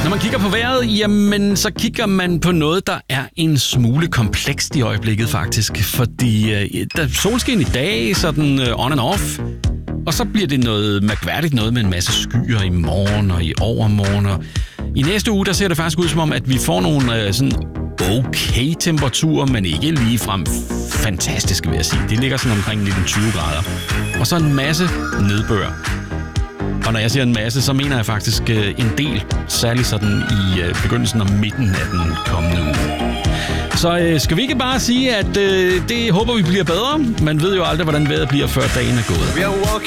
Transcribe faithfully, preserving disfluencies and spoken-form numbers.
Når man kigger på vejret, jamen, så kigger man på noget, der er en smule komplekst i øjeblikket faktisk. Fordi øh, der er solskin i dag, sådan øh, on and off. Og så bliver det noget mærkværdigt noget med en masse skyer i morgen og i overmorgen. Og i næste uge, der ser det faktisk ud som om, at vi får nogle øh, sådan okay temperaturer, men ikke ligefrem fantastiske, vil jeg sige. Det ligger sådan omkring nitten til tyve grader. Og så en masse nedbør. Og når jeg siger en masse, så mener jeg faktisk øh, en del, særligt sådan i øh, begyndelsen og midten af den kommende uge. Så øh, skal vi ikke bare sige, at øh, det håber vi bliver bedre? Man ved jo aldrig, hvordan vejret bliver, før dagen er gået.